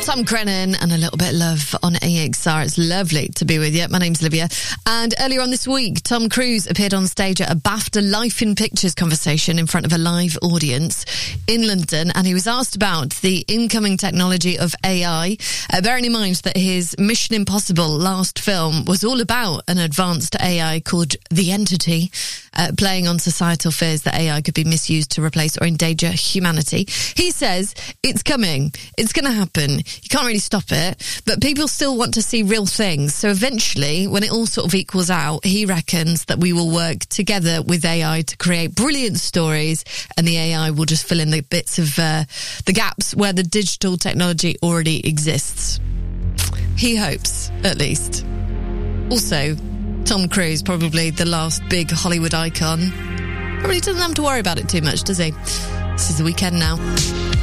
Tom Grennan and a little bit of love on AXR. It's lovely to be with you. My name's Olivia. And earlier on this week, Tom Cruise appeared on stage at a BAFTA Life in Pictures conversation in front of a live audience in London, and he was asked about the incoming technology of AI, bearing in mind that his Mission Impossible last film was all about an advanced AI called The Entity, playing on societal fears that AI could be misused to replace or endanger humanity. He says it's coming. It's going to happen. You can't really stop it, but people still want to see real things. So eventually, when it all sort of equals out, he reckons that we will work together with AI to create brilliant stories, and the AI will just fill in the bits of the gaps where the digital technology already exists. He hopes, at least. Also, Tom Cruise, probably the last big Hollywood icon, probably doesn't have to worry about it too much, does he? This is The Weekend now.